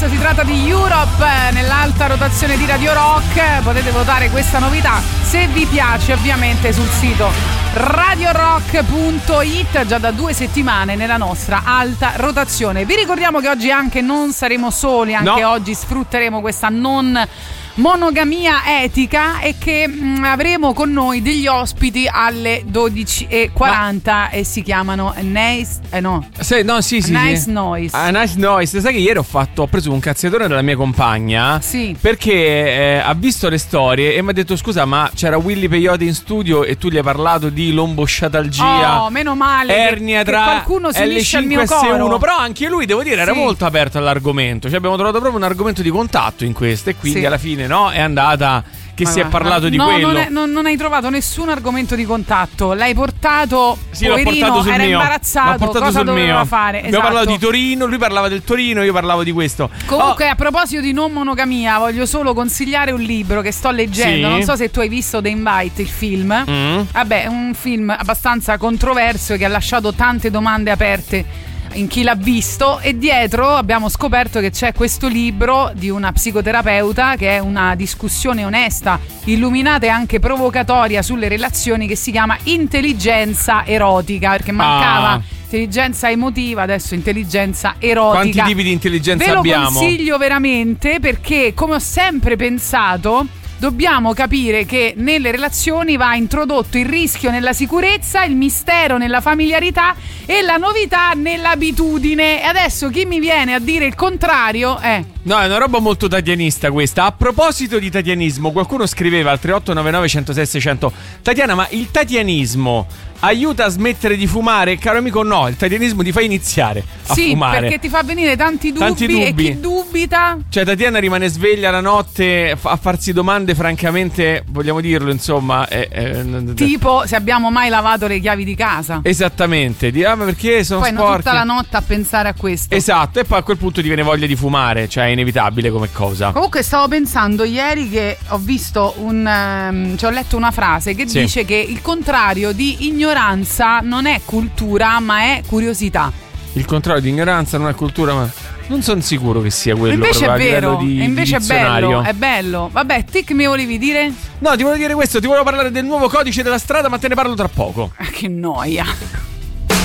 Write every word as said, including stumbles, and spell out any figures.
Noise, si tratta di Europe nell'alta rotazione di Radio Rock. Potete votare questa novità se vi piace, ovviamente sul sito radio rock punto it, già da due settimane nella nostra alta rotazione. Vi ricordiamo che oggi anche non saremo soli, anche no. Oggi sfrutteremo questa non monogamia etica e che mh, avremo con noi degli ospiti alle dodici e quaranta e si chiamano Nice eh no sì, no, sì, sì, Nice sì. Noise. Ah, Nice Noise. Sai che ieri ho fatto ho preso un cazziatore dalla mia compagna, sì, perché eh, ha visto le storie e mi ha detto: scusa, ma c'era Willy Peyote in studio e tu gli hai parlato di lombosciatalgia, oh, meno male ernia che, tra che qualcuno si unisce al mio L cinque S uno. coro. Però anche lui, devo dire, era sì. molto aperto all'argomento, cioè abbiamo trovato proprio un argomento di contatto in questo e quindi sì. alla fine no è andata che ma si va, è parlato ma, di no, quello. Non, è, non, non hai trovato nessun argomento di contatto. L'hai portato, sì, poverino, l'ho portato sul era mio. imbarazzato. Portato cosa sul doveva mio. fare? Abbiamo esatto. parlato di Torino, lui parlava del Torino, io parlavo di questo. Comunque, oh. a proposito di non monogamia, voglio solo consigliare un libro che sto leggendo. Sì. Non so se tu hai visto The Invite, il film. Mm. Vabbè, è un film abbastanza controverso che ha lasciato tante domande aperte in chi l'ha visto, e dietro abbiamo scoperto che c'è questo libro di una psicoterapeuta che è una discussione onesta, illuminata e anche provocatoria sulle relazioni, che si chiama Intelligenza erotica, perché mancava ah. intelligenza emotiva, adesso intelligenza erotica. Quanti tipi di intelligenza Ve lo abbiamo? consiglio veramente, perché come ho sempre pensato dobbiamo capire che nelle relazioni va introdotto il rischio nella sicurezza, il mistero nella familiarità e la novità nell'abitudine. E adesso chi mi viene a dire il contrario è... No, è una roba molto tatianista questa. A proposito di tatianismo, qualcuno scriveva al tre otto nove nove uno zero sei sei zero zero: Tatiana, ma il tatianismo aiuta a smettere di fumare? Caro amico, no, il tatianismo ti fa iniziare a sì, fumare. Sì, perché ti fa venire tanti dubbi, tanti dubbi e chi dubita... Cioè Tatiana rimane sveglia la notte a farsi domande, francamente, vogliamo dirlo, insomma è, è... tipo se abbiamo mai lavato le chiavi di casa. Esattamente, di, ah, ma perché sono poi sporche? Poi tutta la notte a pensare a questo. Esatto, e poi a quel punto ti viene voglia di fumare, cioè è inevitabile come cosa. Comunque stavo pensando ieri che ho visto un um, cioè ho letto una frase che sì. dice che il contrario di ignoranza non è cultura ma è curiosità. Il contrario di ignoranza non è cultura ma... Non sono sicuro che sia quello. Invece è vero, di, invece di è bello, è bello. Vabbè, te che mi volevi dire? No, ti volevo dire questo, ti volevo parlare del nuovo codice della strada, ma te ne parlo tra poco. Che noia.